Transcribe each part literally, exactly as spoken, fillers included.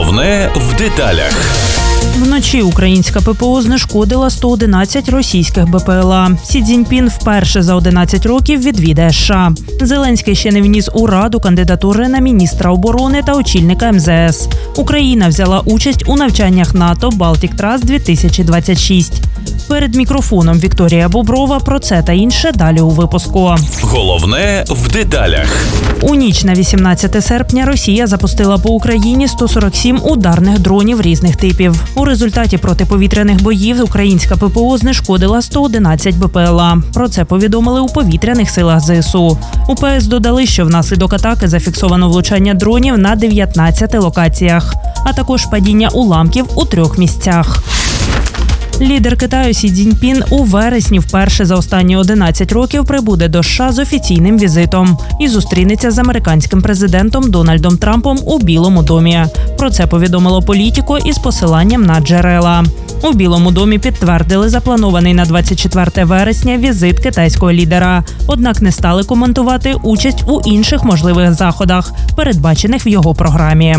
Головне в деталях. Вночі українська ППО знешкодила сто одинадцять російських БПЛА. Сі Цзіньпін вперше за одинадцять років відвідає США. Зеленський ще не вніс у Раду кандидатури на міністра оборони та очільника ем зе ес. Україна взяла участь у навчаннях НАТО «Балтік Трас дві тисячі двадцять шість». Перед мікрофоном Вікторія Боброва. Про це та інше далі у випуску. Головне в деталях. У ніч на вісімнадцяте серпня Росія запустила по Україні сто сорок сім ударних дронів різних типів. У результаті протиповітряних боїв українська ППО знешкодила сто одинадцять БПЛА. Про це повідомили у повітряних силах зе ес у. У пе ес додали, що внаслідок атаки зафіксовано влучання дронів на дев'ятнадцяти локаціях, а також падіння уламків у трьох місцях. Лідер Китаю Сі Цзіньпін у вересні вперше за останні одинадцять років прибуде до США з офіційним візитом і зустрінеться з американським президентом Дональдом Трампом у Білому домі. Про це повідомило Політіко із посиланням на джерела. У Білому домі підтвердили запланований на двадцять четверте вересня візит китайського лідера, однак не стали коментувати участь у інших можливих заходах, передбачених в його програмі.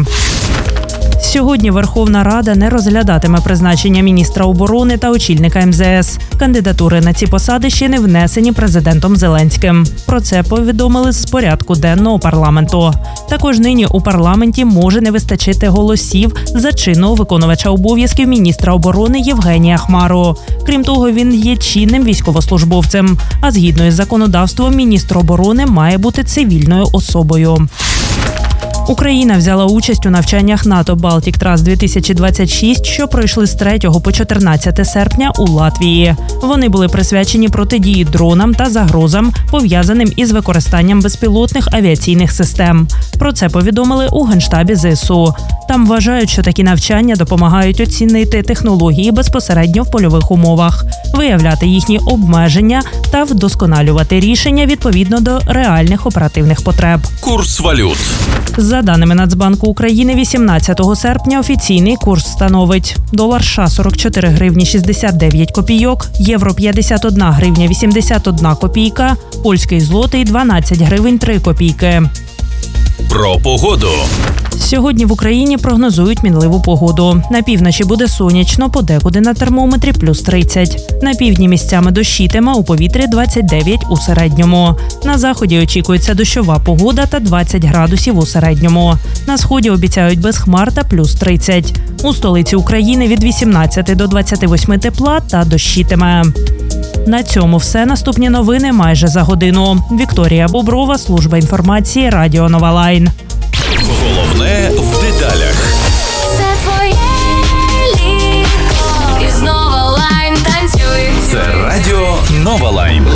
Сьогодні Верховна Рада не розглядатиме призначення міністра оборони та очільника ем зе ес. Кандидатури на ці посади ще не внесені президентом Зеленським. Про це повідомили з порядку денного парламенту. Також нині у парламенті може не вистачити голосів за чинного виконувача обов'язків міністра оборони Євгенія Хмару. Крім того, він є чинним військовослужбовцем. А згідно із законодавством, міністр оборони має бути цивільною особою. Україна взяла участь у навчаннях НАТО «Балтік Трас дві тисячі двадцять шість», що пройшли з третього по чотирнадцяте серпня у Латвії. Вони були присвячені протидії дронам та загрозам, пов'язаним із використанням безпілотних авіаційних систем. Про це повідомили у Генштабі зе ес у. Там вважають, що такі навчання допомагають оцінити технології безпосередньо в польових умовах, виявляти їхні обмеження та вдосконалювати рішення відповідно до реальних оперативних потреб. Курс валют. За даними Нацбанку України, вісімнадцятого серпня офіційний курс становить: долар США – сорок чотири гривні шістдесят дев'ять копійок, євро – п'ятдесят одна гривня вісімдесят одна копійка, польський злотий – дванадцять гривень три копійки. Про погоду. Сьогодні в Україні прогнозують мінливу погоду. На півночі буде сонячно, подекуди на термометрі плюс тридцять. На півдні місцями дощитиме, у повітрі двадцять дев'ять у середньому. На заході очікується дощова погода та двадцять градусів у середньому. На сході обіцяють без хмар та плюс тридцять. У столиці України від вісімнадцяти до двадцяти восьми тепла та дощитиме. На цьому все. Наступні новини майже за годину. Вікторія Боброва, служба інформації, Радіо Нова Лайн. Головне в деталях. Це твоє літо, і знову Лайн танцює. Це Радіо Нова Лайн.